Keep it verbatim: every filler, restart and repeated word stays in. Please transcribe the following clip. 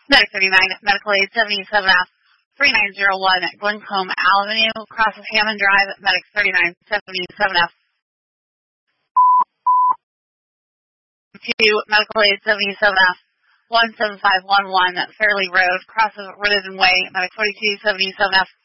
Medic thirty-nine, Medical Aid seventy-seven F, three nine zero one, Glencombe Avenue, cross of Hammond Drive, Medic thirty-nine, seventy-seven F. two, Medical Aid seventy-seven F, one seven five one one, Fairley Road, cross of Rittenden Way, Medic forty-two seventy-seven F.